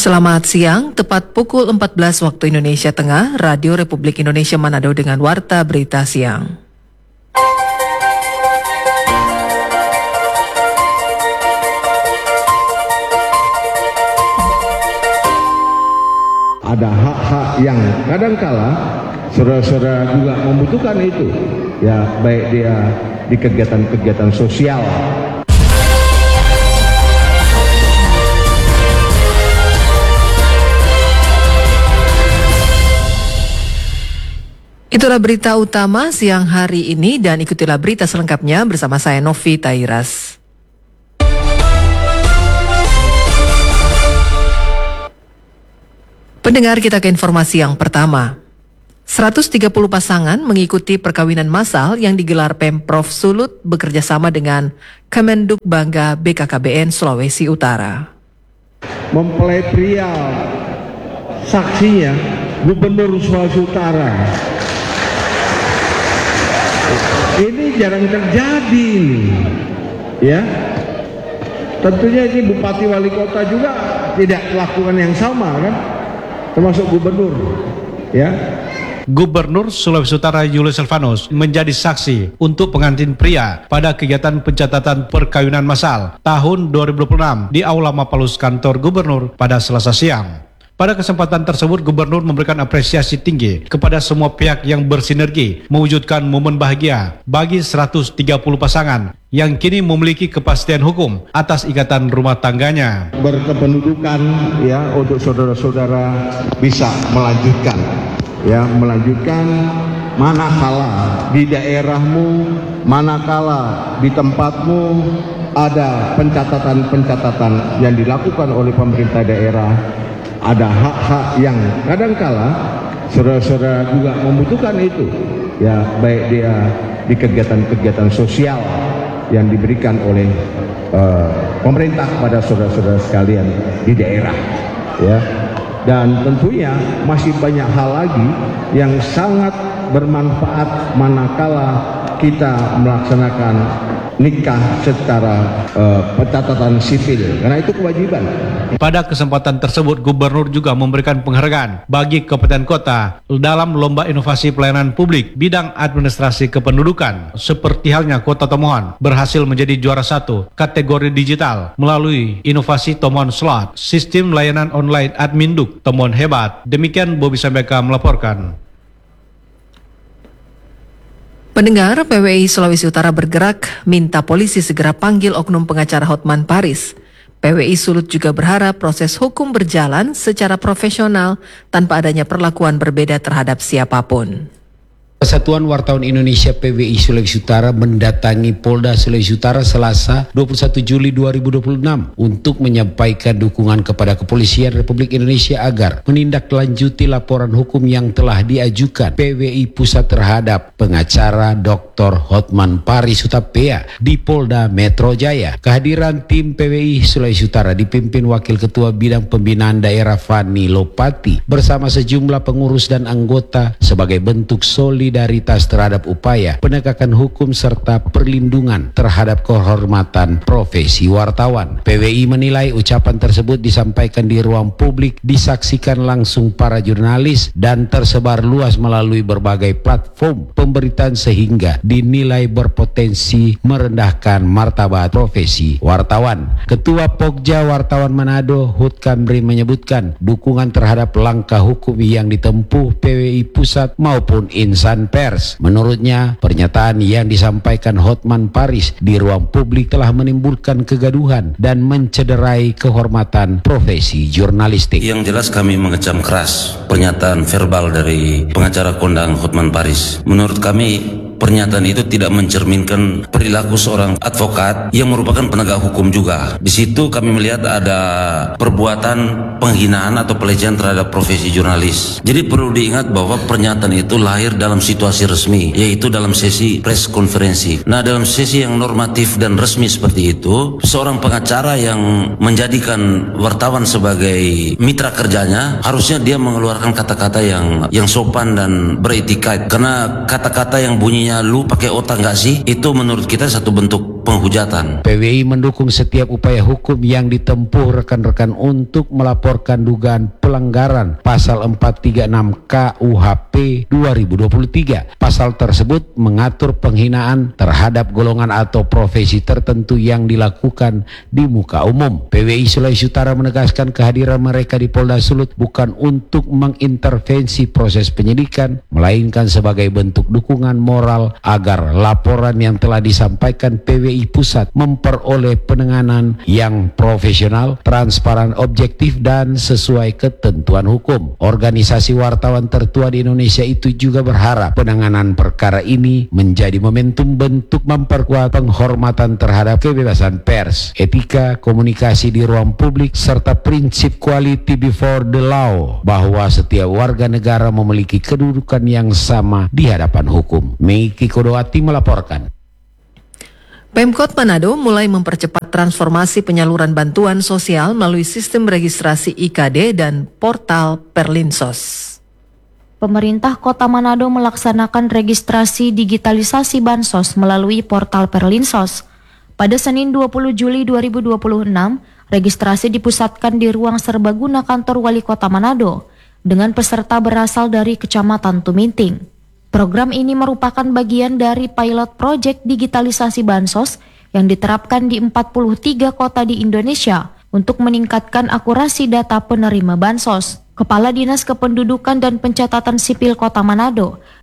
Selamat siang, tepat pukul 14 waktu Indonesia Tengah, Radio Republik Indonesia Manado dengan Warta Berita Siang. Ada hak-hak yang kadangkala saudara-saudara juga membutuhkan itu, ya baik dia di kegiatan-kegiatan sosial. Itulah berita utama siang hari ini dan ikutilah berita selengkapnya bersama saya Novi Tairas. Pendengar, kita ke informasi yang pertama. 130 pasangan mengikuti perkawinan massal yang digelar Pemprov Sulut bekerjasama dengan Kemenduk Bangga BKKBN Sulawesi Utara. Mempelai pria saksinya Gubernur Sulawesi Utara. Ini jarang terjadi ini, ya. Tentunya ini Bupati Wali Kota juga tidak melakukan yang sama kan, termasuk Gubernur, ya. Gubernur Sulawesi Utara Julius Silvanus menjadi saksi untuk pengantin pria pada kegiatan pencatatan perkawinan massal tahun 2026 di Aula Mapalus kantor Gubernur pada Selasa siang. Pada kesempatan tersebut, Gubernur memberikan apresiasi tinggi kepada semua pihak yang bersinergi mewujudkan momen bahagia bagi 130 pasangan yang kini memiliki kepastian hukum atas ikatan rumah tangganya. Berkependudukan ya untuk saudara-saudara bisa melanjutkan manakala di daerahmu, manakala di tempatmu ada pencatatan yang dilakukan oleh pemerintah daerah. Ada hak-hak yang kadangkala saudara-saudara juga membutuhkan itu, ya baik dia di kegiatan-kegiatan sosial yang diberikan oleh pemerintah pada saudara-saudara sekalian di daerah, ya. Dan tentunya masih banyak hal lagi yang sangat bermanfaat manakala kita melaksanakan nikah secara pencatatan sipil, karena itu kewajiban. Pada kesempatan tersebut, Gubernur juga memberikan penghargaan bagi Kabupaten Kota dalam Lomba Inovasi Pelayanan Publik bidang administrasi kependudukan, seperti halnya Kota Tomohon berhasil menjadi juara 1 kategori digital melalui inovasi Tomohon Slot, sistem layanan online Adminduk Tomohon Hebat. Demikian Bobi Sambeka melaporkan. Pendengar, PWI Sulawesi Utara bergerak minta polisi segera panggil oknum pengacara Hotman Paris. PWI Sulut juga berharap proses hukum berjalan secara profesional tanpa adanya perlakuan berbeda terhadap siapapun. Persatuan Wartawan Indonesia PWI Sulawesi Utara mendatangi Polda Sulawesi Utara Selasa 21 Juli 2026 untuk menyampaikan dukungan kepada Kepolisian Republik Indonesia agar menindaklanjuti laporan hukum yang telah diajukan PWI Pusat terhadap pengacara Dr. Hotman Paris Hutapea di Polda Metro Jaya. Kehadiran tim PWI Sulawesi Utara dipimpin Wakil Ketua Bidang Pembinaan Daerah Fani Lopati bersama sejumlah pengurus dan anggota sebagai bentuk solidaritas terhadap upaya penegakan hukum serta perlindungan terhadap kehormatan profesi wartawan. PWI menilai ucapan tersebut disampaikan di ruang publik, disaksikan langsung para jurnalis dan tersebar luas melalui berbagai platform pemberitaan sehingga dinilai berpotensi merendahkan martabat profesi wartawan. Ketua Pokja Wartawan Manado Hut Kamri menyebutkan dukungan terhadap langkah hukum yang ditempuh PWI Pusat maupun insan pers. Menurutnya, pernyataan yang disampaikan Hotman Paris di ruang publik telah menimbulkan kegaduhan dan mencederai kehormatan profesi jurnalistik. Yang jelas kami mengecam keras pernyataan verbal dari pengacara kondang Hotman Paris. Menurut kami, pernyataan itu tidak mencerminkan perilaku seorang advokat yang merupakan penegak hukum juga. Di situ kami melihat ada perbuatan penghinaan atau pelecehan terhadap profesi jurnalis. Jadi perlu diingat bahwa pernyataan itu lahir dalam situasi resmi, yaitu dalam sesi press konferensi. Nah, dalam sesi yang normatif dan resmi seperti itu, seorang pengacara yang menjadikan wartawan sebagai mitra kerjanya, harusnya dia mengeluarkan kata-kata yang sopan dan beretika. Karena kata-kata yang bunyinya lu pakai otak nggak sih, itu menurut kita satu bentuk penghujatan. PWI mendukung setiap upaya hukum yang ditempuh rekan-rekan untuk melaporkan dugaan pelanggaran pasal 436 KUHP 2023. Pasal tersebut mengatur penghinaan terhadap golongan atau profesi tertentu yang dilakukan di muka umum. PWI Sulawesi Utara menegaskan kehadiran mereka di Polda Sulut bukan untuk mengintervensi proses penyidikan, melainkan sebagai bentuk dukungan moral agar laporan yang telah disampaikan PWI Pusat memperoleh penanganan yang profesional, transparan, objektif, dan sesuai ketentuan hukum. Organisasi wartawan tertua di Indonesia itu juga berharap penanganan perkara ini menjadi momentum bentuk memperkuat penghormatan terhadap kebebasan pers, etika, komunikasi di ruang publik, serta prinsip quality before the law, bahwa setiap warga negara memiliki kedudukan yang sama di hadapan hukum. Meiki Kodoati melaporkan. Pemkot Manado mulai mempercepat transformasi penyaluran bantuan sosial melalui sistem registrasi IKD dan portal Perlinsos. Pemerintah Kota Manado melaksanakan registrasi digitalisasi bansos melalui portal Perlinsos. Pada Senin 20 Juli 2026, registrasi dipusatkan di ruang serbaguna kantor Wali Kota Manado dengan peserta berasal dari Kecamatan Tuminting. Program ini merupakan bagian dari pilot project digitalisasi bansos yang diterapkan di 43 kota di Indonesia untuk meningkatkan akurasi data penerima bansos. Kepala Dinas Kependudukan dan Pencatatan Sipil Kota Manado,